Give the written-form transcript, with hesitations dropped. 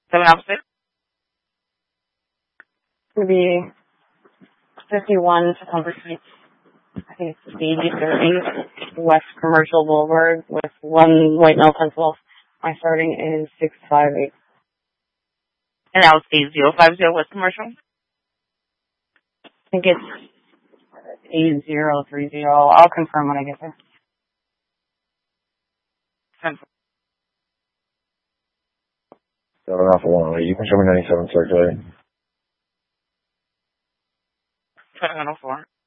7 opposite? It's going to be 51 Tacoma Street. I think it's DD30 West Commercial Boulevard with 1 white male pencil. My starting is 658. And that was 8050 West Commercial? I think it's 8030. I'll confirm when I get there. Central. 7 Alpha 108. You can show me 97 circulating. 2104.